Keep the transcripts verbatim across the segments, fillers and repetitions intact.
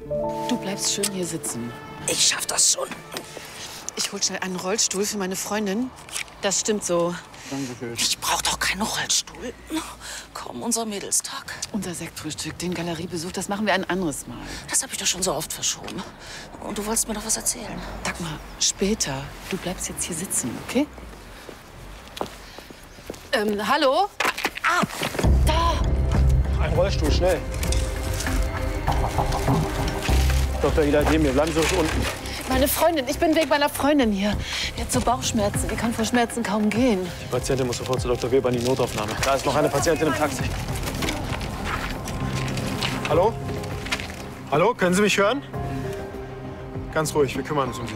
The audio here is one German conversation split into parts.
Du bleibst schön hier sitzen. Ich schaff das schon. Ich hol schnell einen Rollstuhl für meine Freundin. Das stimmt so. Dankeschön. Ich brauch doch keinen Rollstuhl. Kaum unser Mädelstag. Unser Sektfrühstück, den Galeriebesuch, das machen wir ein anderes Mal. Das habe ich doch schon so oft verschoben. Und du wolltest mir doch was erzählen. Dagmar, später. Du bleibst jetzt hier sitzen, okay? Ähm, hallo? Ah, da! Ein Rollstuhl, schnell. Doktor Ida Demir, bleiben Sie ruhig unten. Meine Freundin, ich bin wegen meiner Freundin hier. Die hat so Bauchschmerzen, die kann vor Schmerzen kaum gehen. Die Patientin muss sofort zu Doktor Weber in die Notaufnahme. Da ist noch eine Patientin im Taxi. Hallo? Hallo, können Sie mich hören? Ganz ruhig, wir kümmern uns um Sie.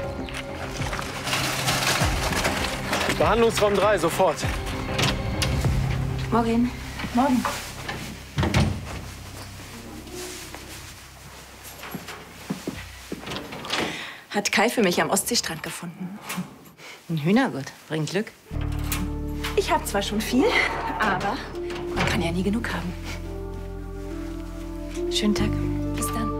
Behandlungsraum drei, sofort. Morgen. Morgen. Hat Kai für mich am Ostseestrand gefunden. Ein Hühnergott, bringt Glück. Ich habe zwar schon viel, aber man kann ja nie genug haben. Schönen Tag. Bis dann.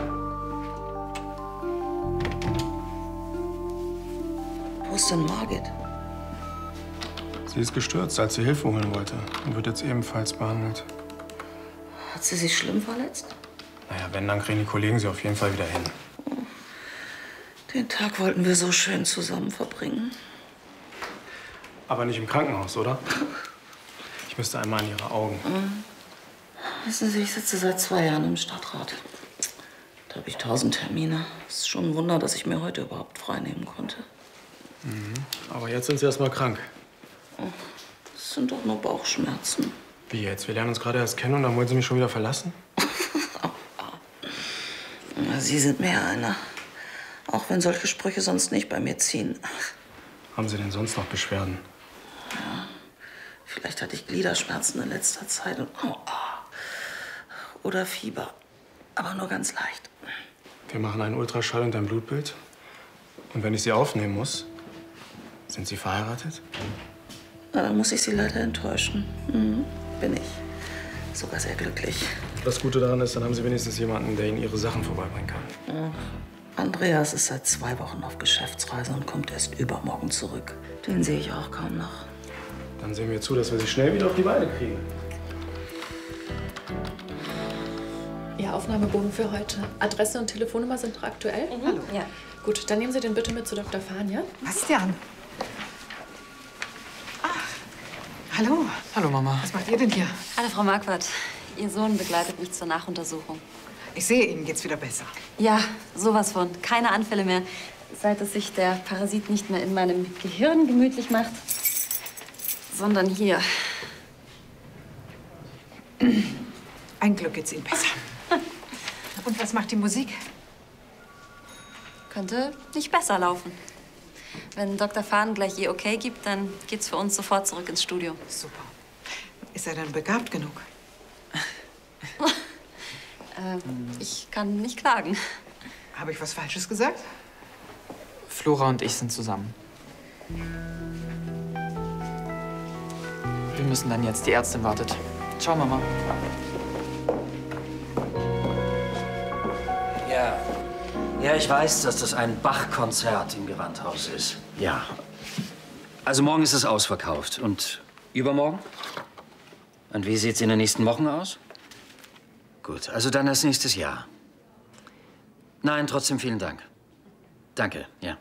Wo ist denn Margit? Sie ist gestürzt, als sie Hilfe holen wollte und wird jetzt ebenfalls behandelt. Hat sie sich schlimm verletzt? Naja, wenn, dann kriegen die Kollegen sie auf jeden Fall wieder hin. Den Tag wollten wir so schön zusammen verbringen. Aber nicht im Krankenhaus, oder? Ich müsste einmal in Ihre Augen. Mhm. Wissen Sie, ich sitze seit zwei Jahren im Stadtrat. Da habe ich tausend Termine. Es ist schon ein Wunder, dass ich mir heute überhaupt frei nehmen konnte. Mhm. Aber jetzt sind Sie erst mal krank. Das sind doch nur Bauchschmerzen. Wie jetzt? Wir lernen uns gerade erst kennen und dann wollen Sie mich schon wieder verlassen? Sie sind mehr einer. Auch wenn solche Sprüche sonst nicht bei mir ziehen. Haben Sie denn sonst noch Beschwerden? Ja, vielleicht hatte ich Gliederschmerzen in letzter Zeit. Und, oh, oh. Oder Fieber. Aber nur ganz leicht. Wir machen einen Ultraschall und ein Blutbild. Und wenn ich Sie aufnehmen muss, sind Sie verheiratet? Na, dann muss ich Sie leider enttäuschen. Mhm, bin ich. Sogar sehr glücklich. Das Gute daran ist, dann haben Sie wenigstens jemanden, der Ihnen Ihre Sachen vorbeibringen kann. Ach, Andreas ist seit zwei Wochen auf Geschäftsreise und kommt erst übermorgen zurück. Den sehe ich auch kaum noch. Dann sehen wir zu, dass wir Sie schnell wieder auf die Beine kriegen. Ihr Aufnahmebogen für heute. Adresse und Telefonnummer sind noch aktuell? Mhm. Hallo. Ja. Gut, dann nehmen Sie den bitte mit zu Doktor Fahn, ja? Bastian. Ach, hallo. Hallo, Mama. Was macht ihr denn hier? Hallo, Frau Marquardt. Ihr Sohn begleitet mich zur Nachuntersuchung. Ich sehe, Ihnen geht's wieder besser. Ja, sowas von. Keine Anfälle mehr. Seit es sich der Parasit nicht mehr in meinem Gehirn gemütlich macht, sondern hier. Ein Glück geht's Ihnen besser. Und was macht die Musik? Könnte nicht besser laufen. Wenn Doktor Fahn gleich ihr Okay gibt, dann geht's für uns sofort zurück ins Studio. Super. Ist er denn begabt genug? äh, ich kann nicht klagen. Habe ich was Falsches gesagt? Flora und ich sind zusammen. Wir müssen dann jetzt. Die Ärztin wartet. Ciao, Mama. Ja. Ja, ich weiß, dass das ein Bach-Konzert im Gewandhaus ist. Ja. Also morgen ist es ausverkauft. Und übermorgen? Und wie sieht's in den nächsten Wochen aus? Gut, also dann erst nächstes Jahr. Nein, trotzdem vielen Dank. Danke, ja.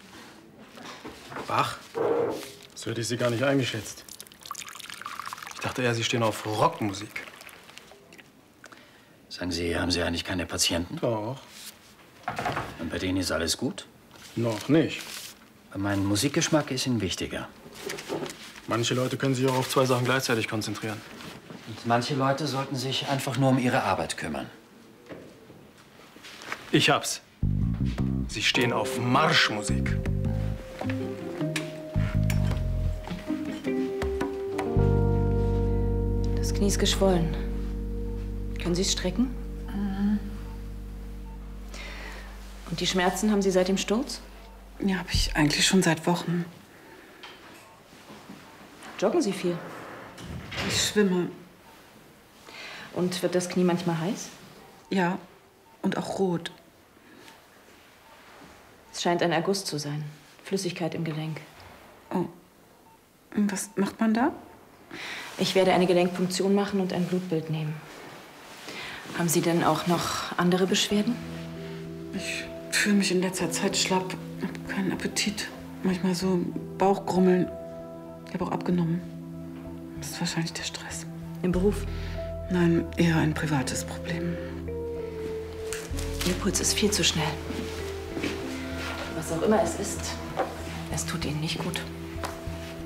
Bach? Das hätte ich Sie gar nicht eingeschätzt. Ich dachte eher, Sie stehen auf Rockmusik. Sagen Sie, haben Sie eigentlich keine Patienten? Doch. Und bei denen ist alles gut? Noch nicht. Mein Musikgeschmack ist Ihnen wichtiger. Manche Leute können sich auch auf zwei Sachen gleichzeitig konzentrieren. Und manche Leute sollten sich einfach nur um ihre Arbeit kümmern. Ich hab's. Sie stehen auf Marschmusik. Das Knie ist geschwollen. Können Sie es strecken? Mhm. Und die Schmerzen haben Sie seit dem Sturz? Ja, habe ich eigentlich schon seit Wochen. Joggen Sie viel? Ich schwimme. Und wird das Knie manchmal heiß? Ja. Und auch rot. Es scheint ein Erguss zu sein. Flüssigkeit im Gelenk. Oh. Und was macht man da? Ich werde eine Gelenkpunktion machen und ein Blutbild nehmen. Haben Sie denn auch noch andere Beschwerden? Ich fühle mich in letzter Zeit schlapp. Ich habe keinen Appetit. Manchmal so Bauchgrummeln. Ich habe auch abgenommen. Das ist wahrscheinlich der Stress. Im Beruf? Nein, eher ein privates Problem. Ihr Puls ist viel zu schnell. Was auch immer es ist, es tut Ihnen nicht gut.